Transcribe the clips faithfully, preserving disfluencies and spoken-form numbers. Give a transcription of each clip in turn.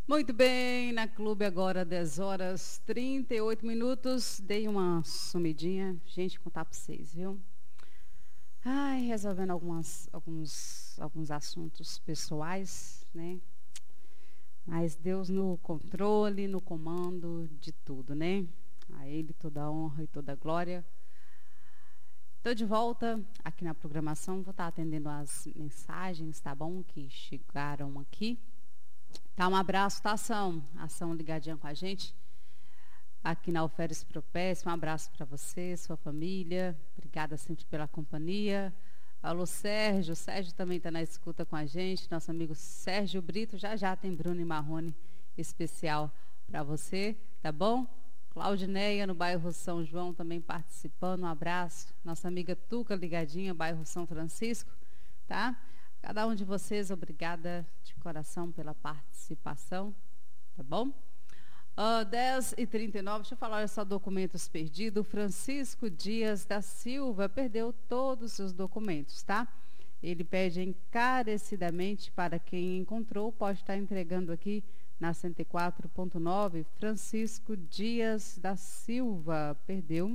Muito bem, na Clube agora dez horas e trinta e oito minutos. Dei uma sumidinha, gente, contar para vocês, viu? Ai, resolvendo algumas, alguns, alguns assuntos pessoais, né? Mas Deus no controle, no comando de tudo, né? A Ele toda a honra e toda a glória. Estou de volta aqui na programação, vou estar atendendo as mensagens, tá bom? Que chegaram aqui. Tá, um abraço, tá, Ação? Ação ligadinha com a gente aqui na Alferes Propés. Um abraço para você, sua família. Obrigada sempre pela companhia. Alô, Sérgio. Sérgio também está na escuta com a gente. Nosso amigo Sérgio Brito. Já já tem Bruno e Marrone especial para você, tá bom? Claudineia, no bairro São João, também participando. Um abraço. Nossa amiga Tuca, ligadinha, bairro São Francisco, tá? Cada um de vocês, obrigada de coração pela participação, tá bom? Uh, dez e trinta e nove, deixa eu falar, olha só, documentos perdidos. Francisco Dias da Silva perdeu todos os seus documentos, tá? Ele pede encarecidamente para quem encontrou, pode estar entregando aqui na cento e quatro ponto nove. Francisco Dias da Silva perdeu,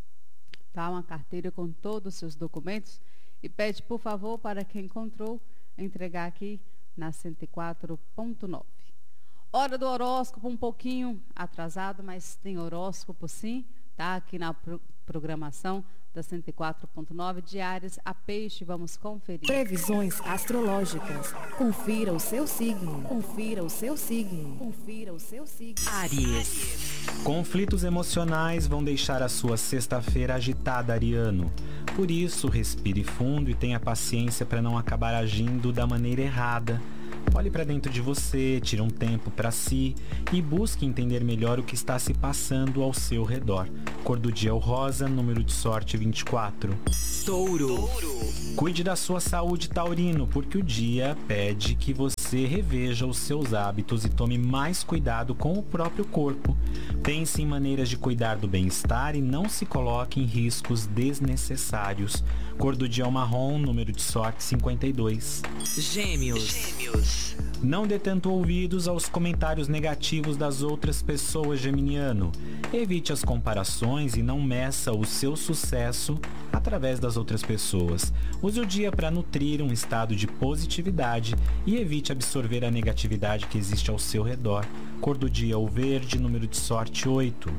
tá? Uma carteira com todos os seus documentos. E pede, por favor, para quem encontrou, entregar aqui na cento e quatro ponto nove. Hora do horóscopo, um pouquinho atrasado, mas tem horóscopo sim, tá? Aqui na pro programação da cento e quatro ponto nove, diárias a peixe, vamos conferir. Previsões astrológicas. Confira o seu signo. Confira o seu signo. Confira o seu signo. Áries. Conflitos emocionais vão deixar a sua sexta-feira agitada, ariano. Por isso, respire fundo e tenha paciência para não acabar agindo da maneira errada. Olhe para dentro de você, tire um tempo para si e busque entender melhor o que está se passando ao seu redor. Cor do dia é o rosa, número de sorte vinte e quatro. Touro. Cuide da sua saúde, taurino, porque o dia pede que você reveja os seus hábitos e tome mais cuidado com o próprio corpo. Pense em maneiras de cuidar do bem-estar e não se coloque em riscos desnecessários. Cor do dia é o marrom, número de sorte cinquenta e dois. Gêmeos. Gêmeos. Não dê tanto ouvidos aos comentários negativos das outras pessoas, geminiano. Evite as comparações e não meça o seu sucesso através das outras pessoas. Use o dia para nutrir um estado de positividade e evite absorver a negatividade que existe ao seu redor. Cor do dia, o verde, número de sorte oito.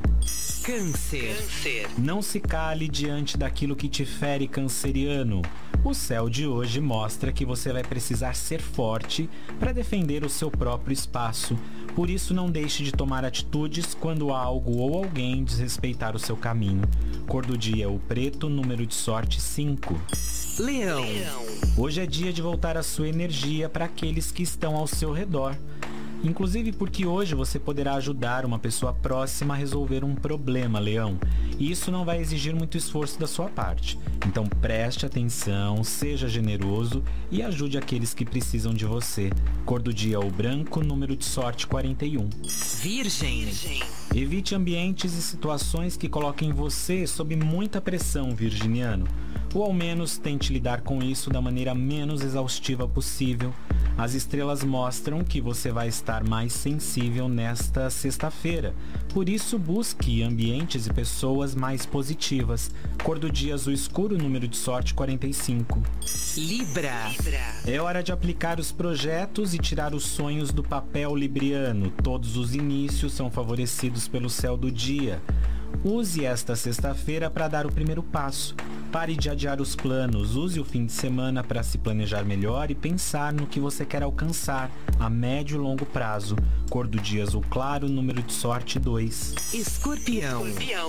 Câncer. Câncer. Não se cale diante daquilo que te fere, canceriano. O céu de hoje mostra que você vai precisar ser forte para defender o seu próprio espaço. Por isso, não deixe de tomar atitudes quando algo ou alguém desrespeitar o seu caminho. Cor do dia, o preto, número de sorte cinco. Leão. Hoje é dia de voltar a sua energia para aqueles que estão ao seu redor. Inclusive porque hoje você poderá ajudar uma pessoa próxima a resolver um problema, Leão. E isso não vai exigir muito esforço da sua parte. Então preste atenção, seja generoso e ajude aqueles que precisam de você. Cor do dia, o branco, número de sorte quarenta e um. Virgem. Evite ambientes e situações que coloquem você sob muita pressão, virginiano. Ou ao menos tente lidar com isso da maneira menos exaustiva possível. As estrelas mostram que você vai estar mais sensível nesta sexta-feira. Por isso, busque ambientes e pessoas mais positivas. Cor do dia, azul escuro, número de sorte quarenta e cinco. Libra. É hora de aplicar os projetos e tirar os sonhos do papel, libriano. Todos os inícios são favorecidos pelo céu do dia. Use esta sexta-feira para dar o primeiro passo. Pare de adiar os planos. Use o fim de semana para se planejar melhor e pensar no que você quer alcançar a médio e longo prazo. Cor do dia, azul claro, número de sorte dois. Escorpião.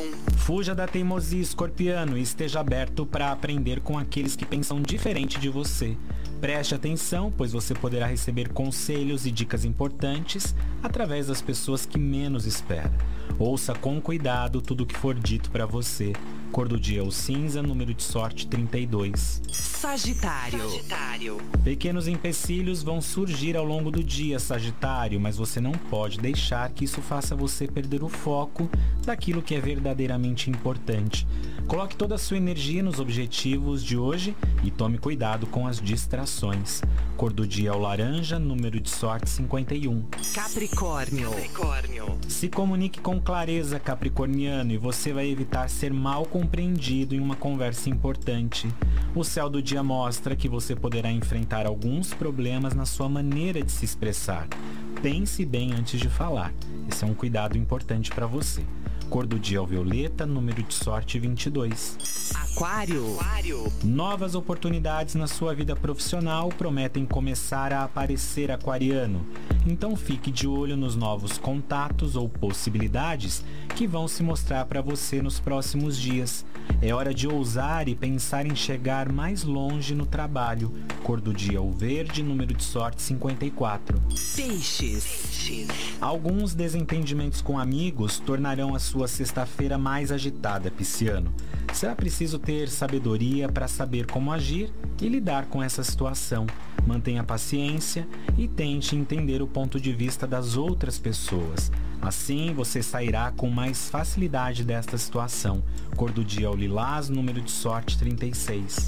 Fuja da teimosia, escorpiano, e esteja aberto para aprender com aqueles que pensam diferente de você. Preste atenção, pois você poderá receber conselhos e dicas importantes através das pessoas que menos espera. Ouça com cuidado tudo o que for dito para você. Cor do dia, o cinza, número de sorte trinta e dois. Sagitário. Sagitário. Pequenos empecilhos vão surgir ao longo do dia, Sagitário, mas você não pode deixar que isso faça você perder o foco daquilo que é verdadeiramente importante. Coloque toda a sua energia nos objetivos de hoje e tome cuidado com as distrações. Cor do dia é o laranja, número de sorte cinquenta e um. Capricórnio. Capricórnio. Se comunique com clareza, capricorniano, e você vai evitar ser mal compreendido em uma conversa importante. O céu do dia mostra que você poderá enfrentar alguns problemas na sua maneira de se expressar. Pense bem antes de falar. Esse é um cuidado importante para você. Cor do dia é o violeta, número de sorte vinte e dois. Aquário. Aquário. Novas oportunidades na sua vida profissional prometem começar a aparecer, aquariano. Então fique de olho nos novos contatos ou possibilidades que vão se mostrar para você nos próximos dias. É hora de ousar e pensar em chegar mais longe no trabalho. Cor do dia é o verde, número de sorte cinquenta e quatro. Peixes. Peixes. Alguns desentendimentos com amigos tornarão a sua sexta-feira mais agitada, pisciano. Será preciso ter sabedoria para saber como agir e lidar com essa situação. Mantenha paciência e tente entender o ponto de vista das outras pessoas. Assim, você sairá com mais facilidade desta situação. Cor do dia é o lilás, número de sorte trinta e seis.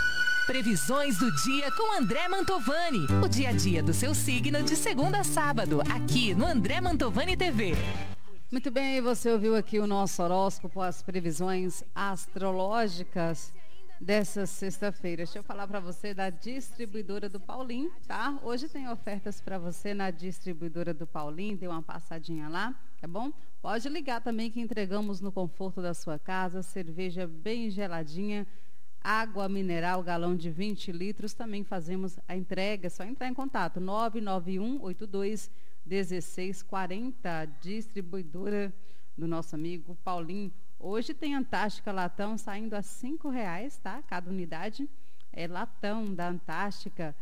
Previsões do dia com André Mantovani. O dia a dia do seu signo de segunda a sábado, aqui no André Mantovani T V. Muito bem, você ouviu aqui o nosso horóscopo, as previsões astrológicas dessa sexta-feira. Deixa eu falar para você da distribuidora do Paulinho, tá? Hoje tem ofertas para você na distribuidora do Paulinho, dê uma passadinha lá, tá bom? Pode ligar também que entregamos no conforto da sua casa, cerveja bem geladinha, água mineral, galão de vinte litros, também fazemos a entrega, é só entrar em contato, nove nove um oito dois dezesseis quarenta, distribuidora do nosso amigo Paulinho. Hoje tem Antártica Latão saindo a cinco reais, tá? Cada unidade é latão da Antártica,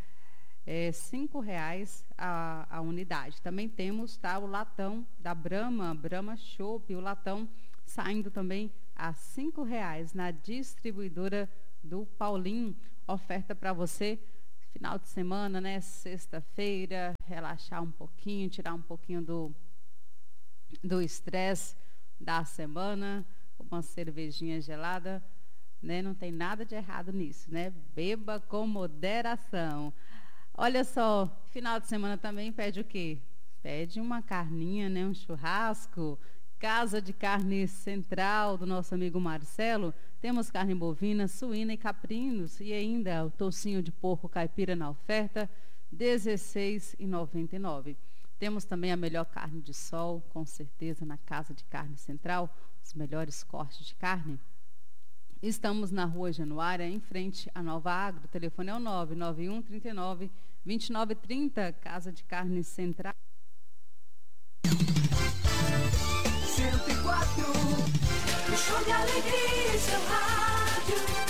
é cinco reais a, a unidade. Também temos, tá, o latão da Brahma, Brahma Chopp, o latão saindo também a cinco reais na distribuidora do Paulinho. Oferta para você final de semana, né? Sexta-feira, relaxar um pouquinho, tirar um pouquinho do do estresse da semana, uma cervejinha gelada, né? Não tem nada de errado nisso, né? Beba com moderação. Olha só, final de semana também pede o quê? Pede uma carninha, né? Um churrasco. Casa de Carne Central do nosso amigo Marcelo. Temos carne bovina, suína e caprinos e ainda o toucinho de porco caipira na oferta, dezesseis reais e noventa e nove centavos. Temos também a melhor carne de sol, com certeza, na Casa de Carne Central, os melhores cortes de carne. Estamos na Rua Januária, em frente à Nova Agro. O telefone é o nove nove um, trinta e nove, vinte e nove, trinta, Casa de Carne Central. cento e quatro, o show de alegria, seu rádio.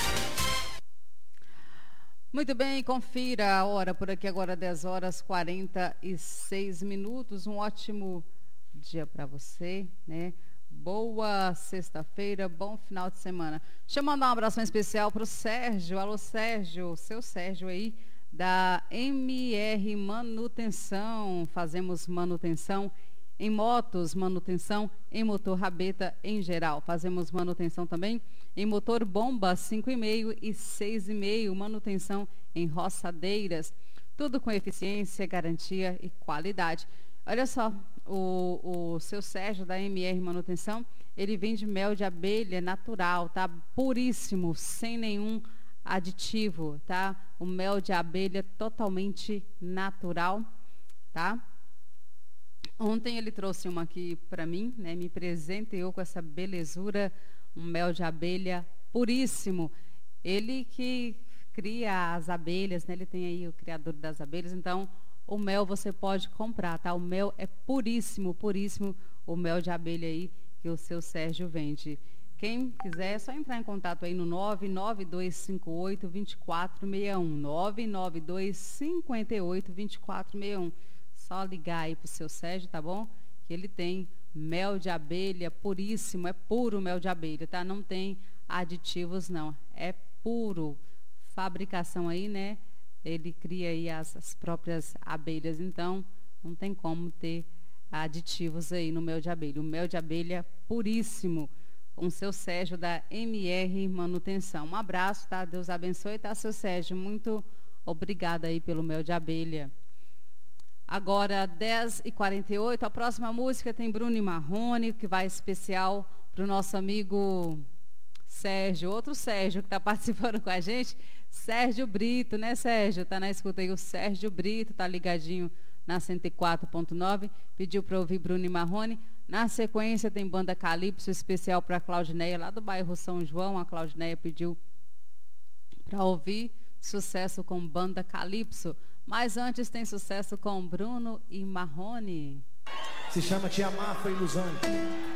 Muito bem, confira a hora por aqui agora, dez horas e quarenta e seis minutos. Um ótimo dia para você, né? Boa sexta-feira, bom final de semana. Deixa eu mandar um abração especial para o Sérgio. Alô, Sérgio, seu Sérgio aí, da M R Manutenção. Fazemos manutenção em motos, manutenção em motor rabeta em geral. Fazemos manutenção também em motor bomba cinco e meio e seis e meio, manutenção em roçadeiras. Tudo com eficiência, garantia e qualidade. Olha só, o, o seu Sérgio da M R Manutenção, ele vende mel de abelha natural, tá? Puríssimo, sem nenhum aditivo, tá? O mel de abelha totalmente natural, tá? Ontem ele trouxe uma aqui para mim, né? Me presenteou com essa belezura, um mel de abelha puríssimo. Ele que cria as abelhas, né? Ele tem aí o criador das abelhas, então o mel você pode comprar, tá? O mel é puríssimo, puríssimo, o mel de abelha aí que o seu Sérgio vende. Quem quiser é só entrar em contato aí no nove nove dois cinco oito, dois quatro seis um, nove nove dois cinco oito, dois quatro seis um. Só ligar aí pro seu Sérgio, tá bom? Que ele tem mel de abelha puríssimo, é puro mel de abelha, tá? Não tem aditivos, não. É puro. Fabricação aí, né? Ele cria aí as, as próprias abelhas, então não tem como ter aditivos aí no mel de abelha. O mel de abelha puríssimo. com o seu Sérgio da M R Manutenção. Um abraço, tá? Deus abençoe, tá, seu Sérgio? Muito obrigada aí pelo mel de abelha. Agora, dez e quarenta e oito, a próxima música tem Bruno e Marrone, que vai especial para o nosso amigo Sérgio, outro Sérgio que está participando com a gente, Sérgio Brito, né, Sérgio? Está na escuta aí, o Sérgio Brito, está ligadinho na cento e quatro ponto nove, pediu para ouvir Bruno e Marrone. Na sequência tem Banda Calypso, especial para a Claudineia, lá do bairro São João. A Claudineia pediu para ouvir sucesso com Banda Calypso. Mas antes tem sucesso com Bruno e Marrone. Se chama Te Amar Foi Ilusão.